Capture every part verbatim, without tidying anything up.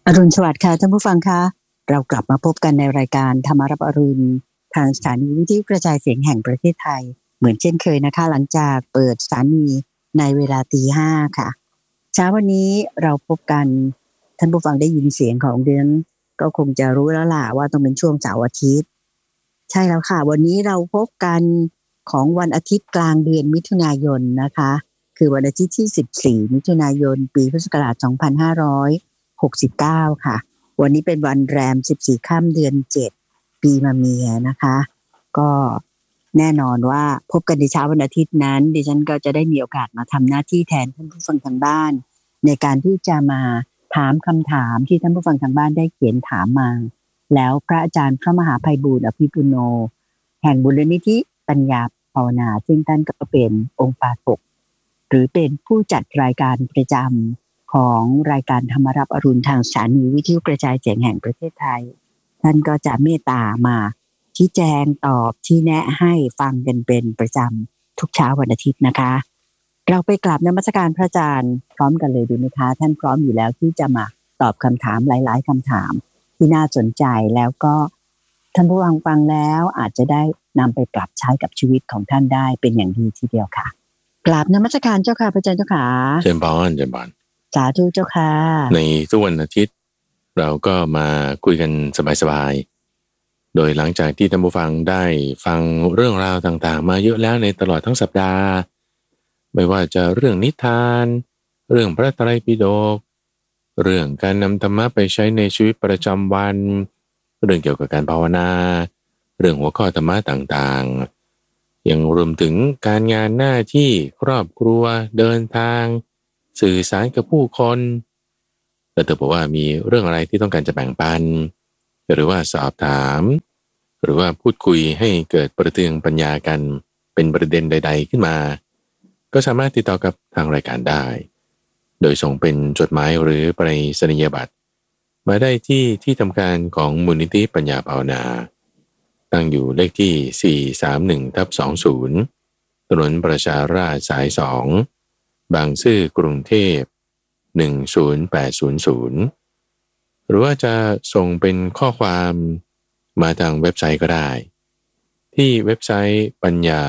อรุณสวัสดิ์ค่ะท่านผู้ฟังคะเรากลับมาพบกันในรายการธรรมารับอรุณทางสถานีวิทยุกระจายเสียงแห่งประเทศไทยเหมือนเช่นเคยนะคะหลังจากเปิดสถานีในเวลาตีห้าค่ะเช้าวันนี้เราพบกันท่านผู้ฟังได้ยินเสียงของเดือนก็คงจะรู้แล้วล่ะว่าต้องเป็นช่วงเสาร์อาทิตย์ใช่แล้วค่ะวันนี้เราพบกันของวันอาทิตย์กลางเดือนมิถุนายนนะคะคือวันอาทิตย์ที่สิบสี่มิถุนายนปีพุทธศักราชสองพันห้าร้อยหกสิบเก้าค่ะวันนี้เป็นวันแรมสิบสี่ค่ำเดือนเจ็ดปีมะเมียนะคะก็แน่นอนว่าพบกันในเช้าวันอาทิตย์นั้นดิฉันก็จะได้มีโอกาสมาทำหน้าที่แทนท่านผู้ฟังทางบ้านในการที่จะมาถามคำถามที่ท่านผู้ฟังทางบ้านได้เขียนถามมาแล้วพระอาจารย์พระมหาไพบูลย์อภิปุโนแห่งมูลนิธิปัญญาภาวนาซึ่งท่านก็เป็นองค์ปาฐกหรือเป็นผู้จัดรายการประจำของรายการธรรมรับอรุณทางสถานีวิทยุกระจายเสียงแห่งประเทศไทยท่านก็จะเมตตามาชี้แจงตอบชี้แนะให้ฟังกันเป็นประจำทุกเช้าวันอาทิตย์นะคะเราไปกราบนมัสการพระอาจารย์พร้อมกันเลยดีไหมคะท่านพร้อมอยู่แล้วที่จะมาตอบคำถามหลายๆคำถามที่น่าสนใจแล้วก็ท่านผู้ฟังฟังแล้วอาจจะได้นำไปปรับใช้กับชีวิตของท่านได้เป็นอย่างดีทีเดียวค่ะกราบนมัสการเจ้าค่ะพระอาจารย์เจ้าค่ะเจริญพรเจริญพรสาธุเจ้าค่ะในทุกวันอาทิตย์เราก็มาคุยกันสบายๆโดยหลังจากที่ท่านผู้ฟังได้ฟังเรื่องราวต่างๆมาเยอะแล้วในตลอดทั้งสัปดาห์ไม่ว่าจะเรื่องนิทานเรื่องพระไตรปิฎกเรื่องการนำธรรมะไปใช้ในชีวิตประจำวันเรื่องเกี่ยวกับการภาวนาเรื่องหัวข้อธรรมะต่างๆยังรวมถึงการงานหน้าที่ครอบครัวเดินทางสื่อสารกับผู้คนแล้วเธอบอกว่ามีเรื่องอะไรที่ต้องการจะแบ่งปันหรือว่าสอบถามหรือว่าพูดคุยให้เกิดประเทืองปัญญากันเป็นประเด็นใดๆขึ้นมาก็สามารถติดต่อกับทางรายการได้โดยส่งเป็นจดหมายหรือไปรษณียบัตรมาได้ที่ที่ทำการของมูลนิธิปัญญาภาวนาตั้งอยู่เลขที่สี่ สาม หนึ่ง ทับ สองสิบถนนประชาราษฎร์สายสองบางซื่อกรุงเทพหนึ่ง ศูนย์ แปด ศูนย์ ศูนย์หรือว่าจะส่งเป็นข้อความมาทางเว็บไซต์ก็ได้ที่เว็บไซต์ปัญญา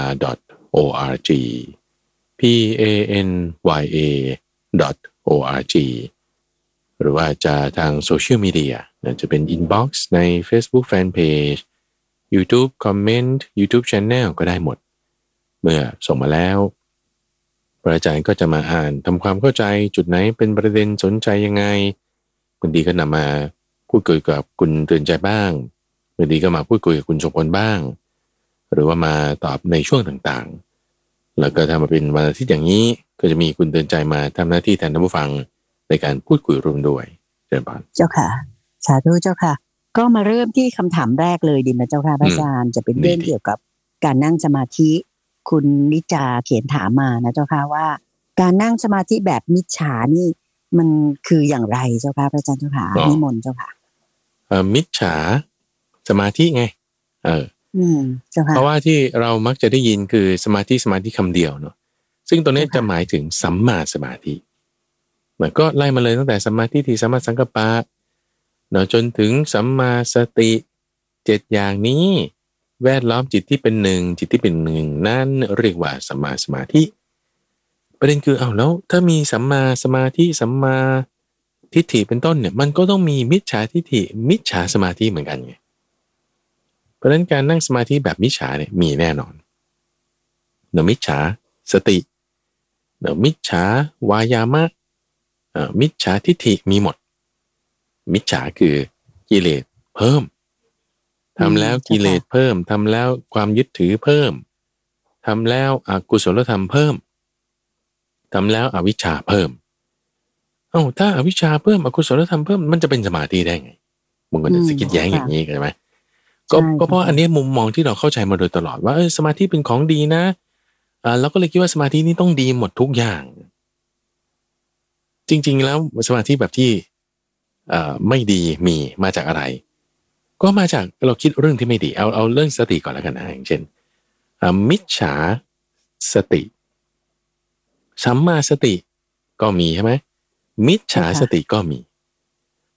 .org p a n y a .org หรือว่าจะทางโซเชียลมีเดียจะเป็น inbox ใน Facebook Fanpage YouTube Comment YouTube Channel ก็ได้หมดเมื่อส่งมาแล้วพระอาจารย์ก็จะมาอ่านทำความเข้าใจจุดไหนเป็นประเด็นสนใจยังไงบางทีก็นำมาพูดคุยกับคุณเตือนใจบ้างบางทีก็มาพูดคุยกับคุณสมพลบ้างหรือว่ามาตอบในช่วงต่างๆแล้วก็ถ้ามาเป็นวันอาทิตย์อย่างนี้ก็จะมีคุณเตือนใจมาทำหน้าที่แทนท่านผู้ฟังในการพูดคุยร่วมด้วยเชิญพานเจ้าค่ะสาธุเจ้าค่ะก็มาเริ่มที่คำถามแรกเลยดีไหมเจ้าค่ะพระอาจารย์จะเป็นเรื่องเกี่ยวกับการนั่งสมาธิคุณนิจาเขียนถามมานะเจ้าค่ะว่าการนั่งสมาธิแบบมิจฉานี่มันคืออย่างไรเจ้าค่ะพระอาจารย์เจ้าค่ะนิมนต์เจ้าค่ะเอ่อมิจฉาสมาธิไงเอออืมเจ้าค่ะเพราะว่าที่เรามักจะได้ยินคือสมาธิสมาธิคำเดียวเนาะซึ่งตัวนี้จะหมายถึงสัมมาสมาธิมันก็ไล่มาเลยตั้งแต่สัมมาทิฏฐิสัมมาสังกัปปะเนาะจนถึงสัมมาสติเจ็ดอย่างนี้แวดล้อมจิตที่เป็นหนึ่งจิตที่เป็นหนึ่งนั่นเรียกว่าสัมมาสมาธิประเด็นคือเอาแล้วถ้ามีสัมมาสมาธิสัมมาทิฏฐิเป็นต้นเนี่ยมันก็ต้องมีมิจฉาทิฏฐิมิจฉาสมาธิเหมือนกันไงเพราะฉะนั้นการนั่งสมาธิแบบมิจฉาเนี่ยมีแน่นอนเนาะมิจฉาสติเนาะมิจฉาวายามะเอ่อมิจฉาทิฏฐิมีหมดมิจฉาคือกิเลสเพิ่มทำแล้วกิเลสเพิ่มทำแล้วความยึดถือเพิ่มทำแล้วอกุศลธรรมเพิ่มทำแล้วอวิชชาเพิ่มเอ้าถ้าอวิชชาเพิ่มอกุศลธรรมเพิ่มมันจะเป็นสมาธิได้ไงมึงก็จะสกิดแย้งอย่างนี้ใช่ไหมก็ก็เพราะอันนี้มุมมองที่เราเข้าใจมาโดยตลอดว่าเออสมาธิเป็นของดีนะอ่าเราก็เลยคิดว่าสมาธินี่ต้องดีหมดทุกอย่างจริงๆแล้วสมาธิแบบที่เอ่อไม่ดีมีมาจากอะไรก็มาจากเราคิดเรื่องที่ไม่ดีเอาเอาเรื่องสติก่อนแล้วกันนะอย่างเช่นมิจฉาสติสัมมาสติก็มีใช่ไหมมิจฉาสติก็มี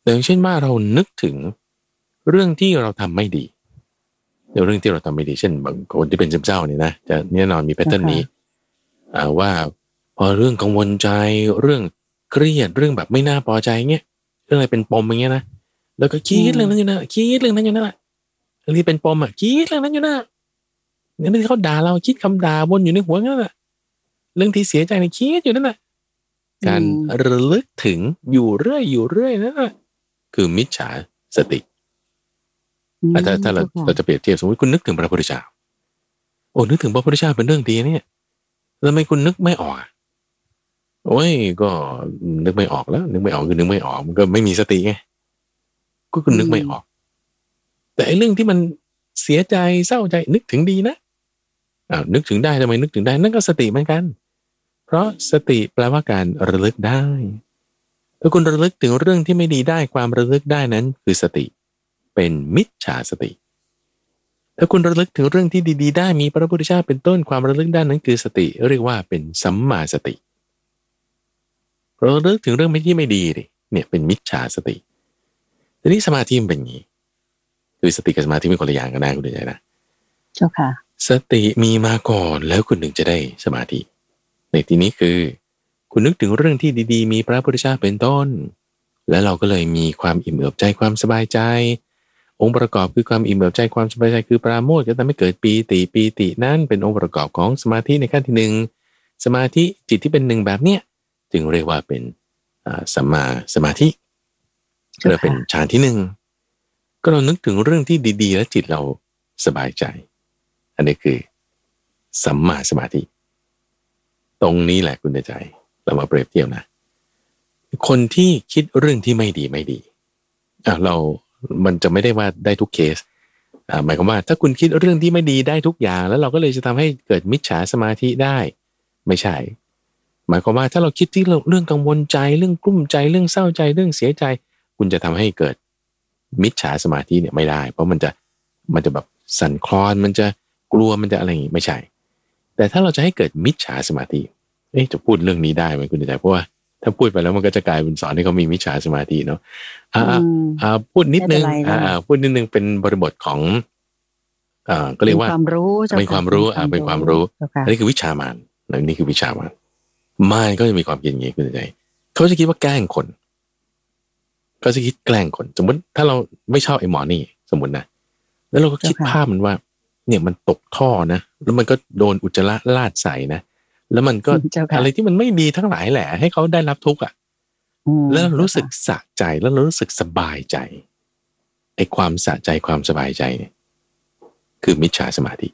อย่างเช่นว่าเรานึกถึงเรื่องที่เราทำไม่ดีเรื่องที่เราทำไม่ดีเช่นบางคนที่เป็นซึมเศร้าเนี่ยนะจะแน่นอนมีแพทเทิร์นนี้ว่าพอเรื่องกังวลใจเรื่องเครียดเรื่องแบบไม่น่าพอใจเงี้ยเรื่องอะไรเป็นปมอย่างเงี้ยนะแล้วก็คิดเรื่องนั้นอยู่นะคิดเรื่องนั้นอยู่นั่นแหละเรื่องที่เป็นปมอ่ะคิดเรื่องนั้นอยู่นะเรื่องที่เขาด่าเราคิดคำด่าวนอยู่ในหัวนั่นแหละเรื่องที่เสียใจในคิดอยู่นั่นแหละการระลึกถึงอยู่เรื่อยอยู่เรื่อยนั่นแหละคือมิจฉาสติถ้าถ้าเราเราจะเปรียบเทียบสมมติคุณนึกถึงพระพุทธเจ้าโอ้นึกถึงพระพุทธเจ้าเป็นเรื่องดีเนี่ยแล้วทำไมคุณนึกไม่ออกโอ้ยก็นึกไม่ออกแล้วนึกไม่ออกคือนึกไม่ออกมันก็ไม่มีสติไงก็คุณนึกไม่ออกแต่ไอ้เรื่องที่มันเสียใจเศร้าใจนึกถึงดีนะอ้าวนึกถึงได้ทำไมนึกถึงได้นั่นก็สติเหมือนกันเพราะสติแปลว่าการระลึกได้ถ้าคุณระลึกถึงเรื่องที่ไม่ดีได้ความระลึกได้นั้นคือสติเป็นมิจฉาสติถ้าคุณระลึกถึงเรื่องที่ดีๆได้มีพระพุทธเจ้าเป็นต้นความระลึกได้นั้นคือสติเรียกว่าเป็นสัมมาสติเราระลึกถึงเรื่องที่ไม่ดีดิเนี่ยเป็นมิจฉาสติทีนี้สมาธิมันเป็นอย่างนี้คือสติกับสมาธิเป็นคนละอย่างกันนะคุณเดชนะเจ้าค่ะสติมีมาก่อนแล้วคุณถึงจะได้สมาธิในที่นี้คือคุณนึกถึงเรื่องที่ดีๆมีพระพุทธเจ้าเป็นต้นแล้วเราก็เลยมีความอิ่มเอิบใจความสบายใจองค์ประกอบคือความอิ่มเอิบใจความสบายใจคือปราโมทย์ก็ทำให้เกิดปีติปีตินั่นเป็นองค์ประกอบของสมาธิในขั้นที่หนึ่งสมาธิจิตที่เป็นหนึ่งแบบเนี้ยจึงเรียกว่าเป็นสัมมาสมาธิเรียกเป็นฌานที่หนึ่งก็เรานึกถึงเรื่องที่ดีๆแล้วจิตเราสบายใจอันนี้คือสัมมาสมาธิตรงนี้แหละคุณใจเรามาเปรียบเทียบนะคนที่คิดเรื่องที่ไม่ดีไม่ดีอ่ะเรามันจะไม่ได้ว่าได้ทุกเคสอ่าหมายความว่าถ้าคุณคิดเรื่องที่ไม่ดีได้ทุกอย่างแล้วเราก็เลยจะทำให้เกิดมิจฉาสมาธิได้ไม่ใช่หมายความว่าถ้าเราคิดที่เรื่องกังวลใจเรื่องกลุ้มใจเรื่องเศร้าใจเรื่องเสียใจคุณจะทำให้เกิดมิจฉาสมาธิเนี่ยไม่ได้เพราะมันจะมันจะแบบสั่นคลอนมันจะกลัวมันจะอะไรอย่างงี้ไม่ใช่แต่ถ้าเราจะให้เกิดมิจฉาสมาธิเอ๊ะจะพูดเรื่องนี้ได้ไหมคุณใจเพราะว่าถ้าพูดไปแล้วมันก็จะกลายเป็นสอนให้เขามีมิจฉาสมาธิเนาะอ่าอ่าพูดนิดนึงอ่าพูดนิดนึงเป็นบริบทของอ่าก็เรียกว่าความรู้เป็นความรู้อ่าเป็นความรู้อันนี้คือวิชามารนี่คือวิชามารมารก็จะมีความคิดอย่างนี้คุณใจเขาจะคิดว่าแกล้งคนเขาจะคิดแกล้งคนสมมติถ้าเราไม่ชอบไอ้หมอนี่สมมตินะแล้วเราก็คิดภาพมันว่าเนี่ยมันตกท่อนะแล้วมันก็โดนอุจจาระลาดใส่นะแล้วมันก็อะไรที่มันไม่ดีทั้งหลายแหละให้เขาได้รับทุกข์อ่ะแล้วเรารู้สึกสะใจแล้วเรารู้สึกสบายใจไอ้ความสะใจความสบายใจเนี่ยคือมิจฉาสมาธิ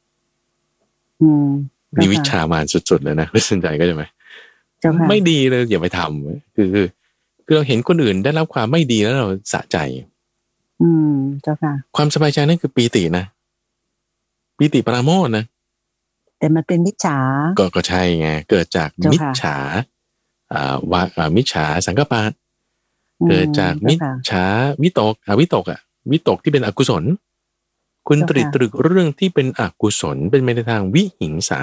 นี่วิชามารสุดๆเลยนะไม่สนใจก็ใช่ไหมไม่ดีเลยอย่าไปทำคือคือเราเห็นคนอื่นได้รับความไม่ดีแล้วเราสะใจอืมเจ้าค่ะความสบายใจนั่นคือปีตินะปีติปราโมทย์นะแต่มันเป็นมิจฉาก็ก็ใช่ไงเกิดจากมิจฉาอ่าวามิจฉาสังกัปปะเกิดจากมิจฉาวิตกอวิตกอ่ะวิตกที่เป็นอกุศลคุณตรึกตรึกเรื่องที่เป็นอกุศลเป็นไปในทางวิหิงสา